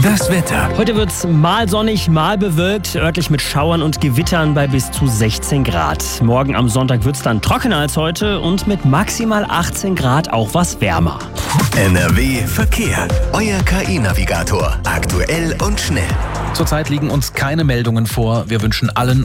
Das Wetter. Heute wird es mal sonnig, mal bewölkt, örtlich mit Schauern und Gewittern bei bis zu 16 Grad. Morgen am Sonntag wird es dann trockener als heute und mit maximal 18 Grad auch was wärmer. NRW Verkehr. Euer KI-Navigator. Aktuell und schnell. Zurzeit liegen uns keine Meldungen vor. Wir wünschen allen